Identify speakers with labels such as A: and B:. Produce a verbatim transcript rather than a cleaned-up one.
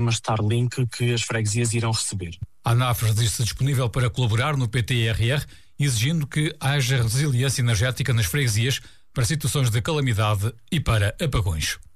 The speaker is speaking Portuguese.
A: uma Starlink que as freguesias irão receber.
B: A ANAF diz-se disponível para colaborar no P T R R, exigindo que haja resiliência energética nas freguesias para situações de calamidade e para apagões.